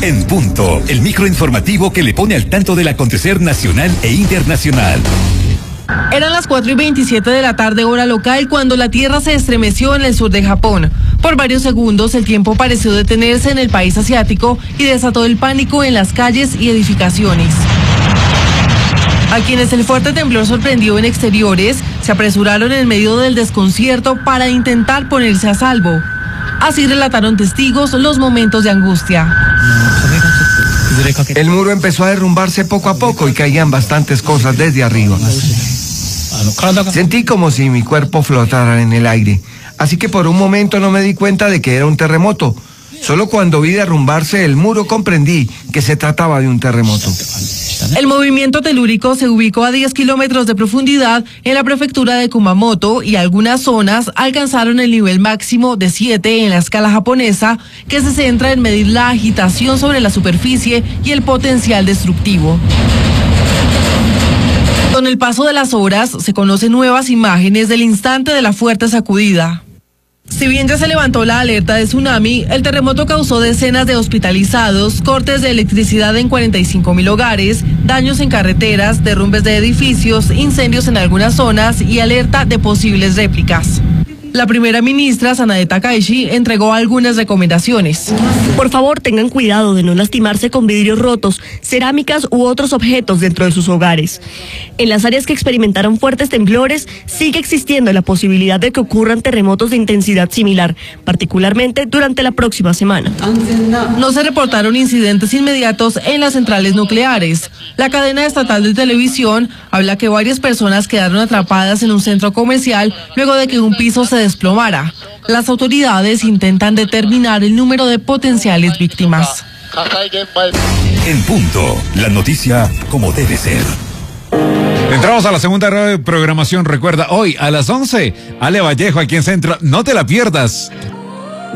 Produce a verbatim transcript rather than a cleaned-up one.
En punto, el microinformativo que le pone al tanto del acontecer nacional e internacional. Eran las cuatro y veintisiete de la tarde hora local cuando la tierra se estremeció en el sur de Japón. Por varios segundos el tiempo pareció detenerse en el país asiático y desató el pánico en las calles y edificaciones. A quienes el fuerte temblor sorprendió en exteriores, se apresuraron en medio del desconcierto para intentar ponerse a salvo. Así relataron testigos los momentos de angustia. El muro empezó a derrumbarse poco a poco y caían bastantes cosas desde arriba. Sentí como si mi cuerpo flotara en el aire, así que por un momento no me di cuenta de que era un terremoto. Solo cuando vi derrumbarse el muro comprendí que se trataba de un terremoto. El movimiento telúrico se ubicó a diez kilómetros de profundidad en la prefectura de Kumamoto y algunas zonas alcanzaron el nivel máximo de siete en la escala japonesa, que se centra en medir la agitación sobre la superficie y el potencial destructivo. Con el paso de las horas se conocen nuevas imágenes del instante de la fuerte sacudida. Si bien ya se levantó la alerta de tsunami, el terremoto causó decenas de hospitalizados, cortes de electricidad en cuarenta y cinco mil hogares, daños en carreteras, derrumbes de edificios, incendios en algunas zonas y alerta de posibles réplicas. La primera ministra, Sanae Takaichi, entregó algunas recomendaciones. Por favor, tengan cuidado de no lastimarse con vidrios rotos, cerámicas u otros objetos dentro de sus hogares. En las áreas que experimentaron fuertes temblores, sigue existiendo la posibilidad de que ocurran terremotos de intensidad similar, particularmente durante la próxima semana. No se reportaron incidentes inmediatos en las centrales nucleares. La cadena estatal de televisión habla que varias personas quedaron atrapadas en un centro comercial luego de que un piso se desplomara. Las autoridades intentan determinar el número de potenciales víctimas. En punto, la noticia como debe ser. Entramos a la segunda hora de programación. Recuerda, hoy a las once, Ale Vallejo aquí en Centro. No te la pierdas.